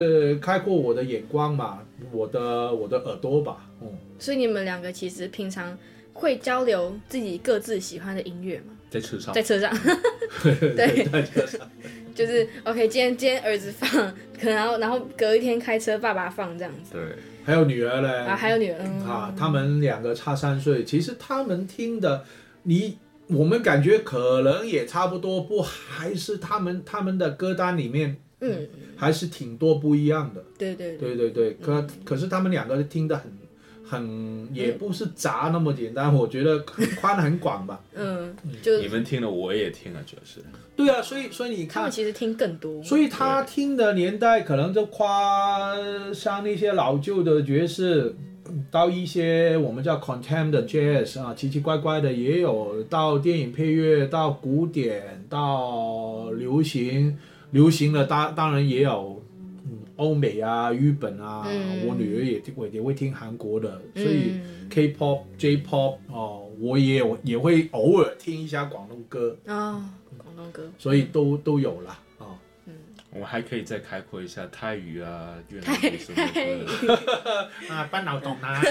开阔我的眼光嘛，我的耳朵吧。 所以你们两个其实平常会交流自己各自喜欢的音乐吗？ 在车上， 对， 在车上就是 OK， 今天儿子放，可能然后隔一天开车爸爸放这样子。 对， 还有女儿嘞， 还有女儿他们两个差3岁，其实他们听的，我们感觉可能也差不多，还是他们的歌单里面，还是挺多不一样的。对，可是他们两个听的也不是杂那么简单，我觉得很宽很广吧。 就你们听了我也听了，主要是。 对啊，所以你看， 他们其实听更多， 所以他听的年代可能就像那些老旧的爵士，到一些我们叫 contempt 的 jazz 啊，奇奇怪怪的也有，到电影配乐，到古典，到流行的当然也有。欧美啊，日本啊，我女儿也会听韩国的，所以 K-pop、J-pop 我也会偶尔听一下广东歌广东歌， 所以都有了我还可以再开阔一下泰语啊、越南语什么的不脑懂啊。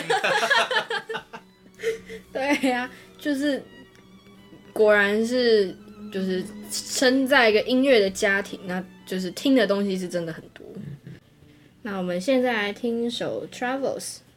对呀，就是果然是就是生在一个音乐的家庭，那就是听的东西是真的很多。那我们现在来听一首 Travels。